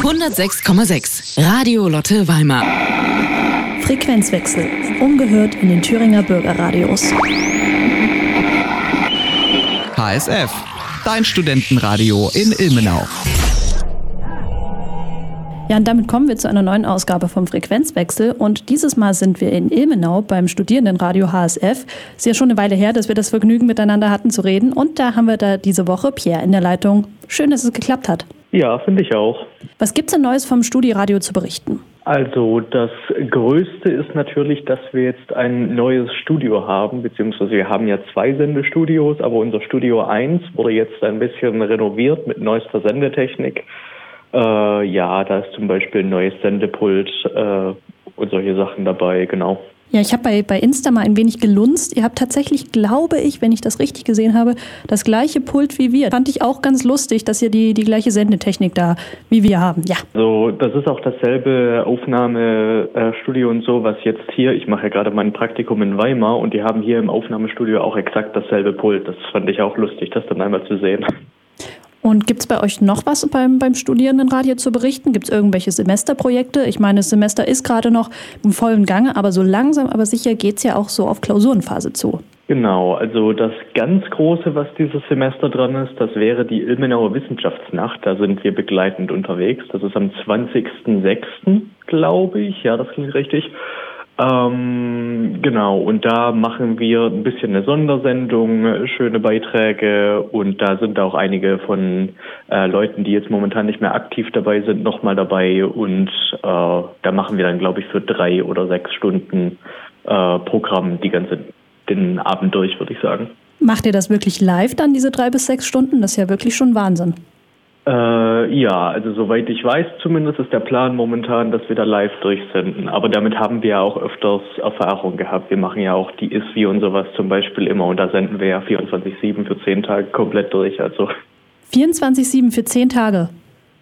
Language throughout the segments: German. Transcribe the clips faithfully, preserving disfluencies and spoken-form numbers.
hundertsechs Komma sechs Radio Lotte Weimar. Frequenzwechsel. Ungehört in den Thüringer Bürgerradios. H S F. Dein Studentenradio in Ilmenau. Ja, und damit kommen wir zu einer neuen Ausgabe vom Frequenzwechsel. Und dieses Mal sind wir in Ilmenau beim Studierendenradio H S F. Ist ja schon eine Weile her, dass wir das Vergnügen miteinander hatten zu reden. Und da haben wir da diese Woche Pierre in der Leitung. Schön, dass es geklappt hat. Ja, finde ich auch. Was gibt's denn Neues vom Studiradio zu berichten? Also das Größte ist natürlich, dass wir jetzt ein neues Studio haben, beziehungsweise wir haben ja zwei Sendestudios, aber unser Studio eins wurde jetzt ein bisschen renoviert mit neuester Sendetechnik. Äh, ja, da ist zum Beispiel ein neues Sendepult äh, und solche Sachen dabei, genau. Ja, ich habe bei, bei Insta mal ein wenig gelunzt. Ihr habt tatsächlich, glaube ich, wenn ich das richtig gesehen habe, das gleiche Pult wie wir. Fand ich auch ganz lustig, dass ihr die, die gleiche Sendetechnik da wie wir haben. Ja. So, das ist auch dasselbe Aufnahmestudio und so, was jetzt hier, ich mache ja gerade mein Praktikum in Weimar und die haben hier im Aufnahmestudio auch exakt dasselbe Pult. Das fand ich auch lustig, das dann einmal zu sehen. Und gibt es bei euch noch was beim, beim Studierendenradio zu berichten? Gibt es irgendwelche Semesterprojekte? Ich meine, das Semester ist gerade noch im vollen Gange, aber so langsam, aber sicher geht es ja auch so auf Klausurenphase zu. Genau, also das ganz Große, was dieses Semester dran ist, das wäre die Ilmenauer Wissenschaftsnacht. Da sind wir begleitend unterwegs. Das ist am zwanzigsten sechsten, glaube ich. Ja, das klingt richtig. Ähm, genau, und da machen wir ein bisschen eine Sondersendung, schöne Beiträge und da sind auch einige von äh, Leuten, die jetzt momentan nicht mehr aktiv dabei sind, nochmal dabei und äh, da machen wir dann, glaube ich, für drei oder sechs Stunden äh, Programm die ganze, den Abend durch, würde ich sagen. Macht ihr das wirklich live dann, diese drei bis sechs Stunden? Das ist ja wirklich schon Wahnsinn. Äh, ja, also soweit ich weiß zumindest ist der Plan momentan, dass wir da live durchsenden. Aber damit haben wir ja auch öfters Erfahrung gehabt. Wir machen ja auch die I S W I und sowas zum Beispiel immer und da senden wir ja vierundzwanzig sieben für zehn Tage komplett durch. Also vierundzwanzig sieben für zehn Tage?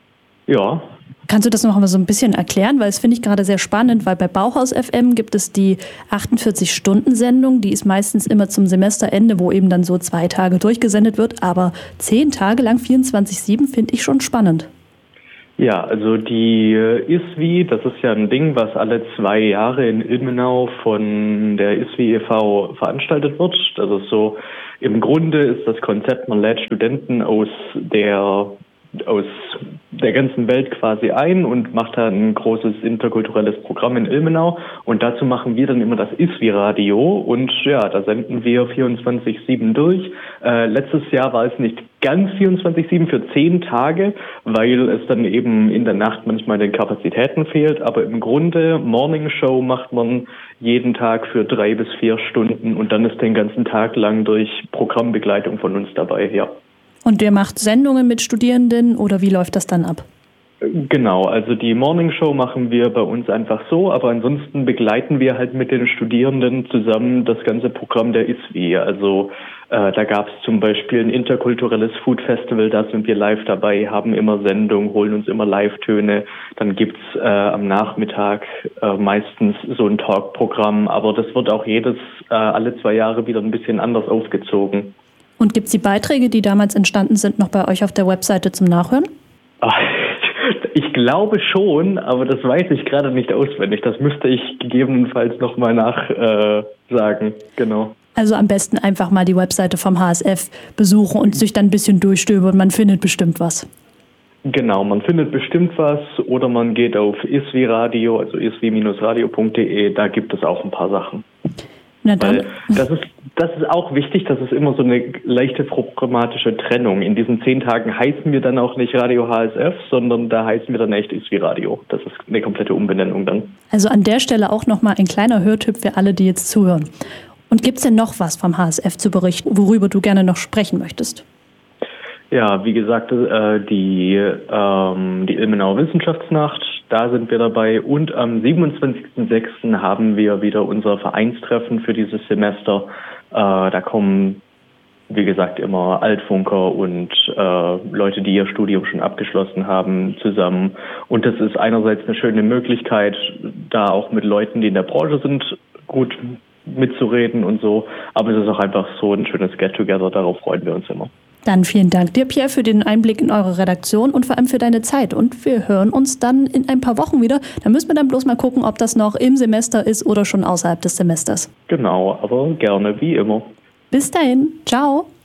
Ja. Kannst du das noch mal so ein bisschen erklären? Weil das finde ich gerade sehr spannend, weil bei Bauhaus F M gibt es die achtundvierzig-Stunden-Sendung, die ist meistens immer zum Semesterende, wo eben dann so zwei Tage durchgesendet wird, aber zehn Tage lang vierundzwanzig sieben finde ich schon spannend. Ja, also die I S W I, das ist ja ein Ding, was alle zwei Jahre in Ilmenau von der I S W I e V veranstaltet wird. Das ist so, im Grunde ist das Konzept, man lädt Studenten aus der aus der ganzen Welt quasi ein und macht da ein großes interkulturelles Programm in Ilmenau und dazu machen wir dann immer das I S W I-Radio und ja, da senden wir vierundzwanzig sieben durch. Äh, letztes Jahr war es nicht ganz vierundzwanzig sieben für zehn Tage, weil es dann eben in der Nacht manchmal den Kapazitäten fehlt, aber im Grunde Morning Show macht man jeden Tag für drei bis vier Stunden und dann ist den ganzen Tag lang durch Programmbegleitung von uns dabei, ja. Und ihr macht Sendungen mit Studierenden oder wie läuft das dann ab? Genau, also die Morning Show machen wir bei uns einfach so, aber ansonsten begleiten wir halt mit den Studierenden zusammen das ganze Programm der I S W I. Also äh, da gab es zum Beispiel ein interkulturelles Food Festival, da sind wir live dabei, haben immer Sendungen, holen uns immer Live-Töne. Dann gibt's äh, am Nachmittag äh, meistens so ein Talk-Programm, aber das wird auch jedes, äh, alle zwei Jahre wieder ein bisschen anders aufgezogen. Und gibt es die Beiträge, die damals entstanden sind, noch bei euch auf der Webseite zum Nachhören? Ich glaube schon, aber das weiß ich gerade nicht auswendig. Das müsste ich gegebenenfalls nochmal nachsagen. Äh, genau. Also am besten einfach mal die Webseite vom H S F besuchen und sich dann ein bisschen durchstöbern. Man findet bestimmt was. Genau, man findet bestimmt was oder man geht auf I S W I Radio, also i s w radio punkt d e, da gibt es auch ein paar Sachen. Na dann. Weil das ist, das ist auch wichtig, das ist immer so eine leichte programmatische Trennung. In diesen zehn Tagen heißen wir dann auch nicht Radio H S F, sondern da heißen wir dann echt I S W I Radio. Das ist eine komplette Umbenennung dann. Also an der Stelle auch nochmal ein kleiner Hörtipp für alle, die jetzt zuhören. Und gibt es denn noch was vom H S F zu berichten, worüber du gerne noch sprechen möchtest? Ja, wie gesagt, äh, die, ähm, die Ilmenauer Wissenschaftsnacht, da sind wir dabei. Und am siebenundzwanzigsten sechsten haben wir wieder unser Vereinstreffen für dieses Semester. Äh, da kommen, wie gesagt, immer Altfunker und äh, Leute, die ihr Studium schon abgeschlossen haben, zusammen. Und das ist einerseits eine schöne Möglichkeit, da auch mit Leuten, die in der Branche sind, gut mitzureden und so. Aber es ist auch einfach so ein schönes Get-Together, darauf freuen wir uns immer. Dann vielen Dank dir, Pierre, für den Einblick in eure Redaktion und vor allem für deine Zeit. Und wir hören uns dann in ein paar Wochen wieder. Da müssen wir dann bloß mal gucken, ob das noch im Semester ist oder schon außerhalb des Semesters. Genau, aber gerne, wie immer. Bis dahin. Ciao.